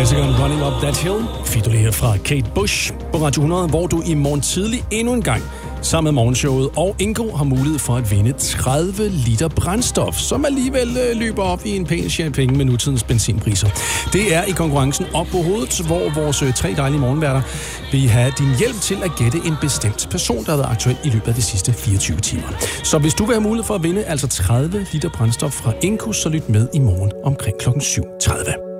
Klassikeren Running Up That Hill fik du lige her fra Kate Bush på Radio 100, hvor du i morgen tidlig endnu en gang sammen med morgenshowet og Ingo har mulighed for at vinde 30 liter brændstof, som alligevel løber op i en pæn sjæl penge med nutidens benzinpriser. Det er i konkurrencen op på hovedet, hvor vores 3 dejlige morgenværter vil have din hjælp til at gætte en bestemt person, der har været aktuel i løbet af de sidste 24 timer. Så hvis du vil have mulighed for at vinde altså 30 liter brændstof fra Ingo, så lyt med i morgen omkring klokken 7:30.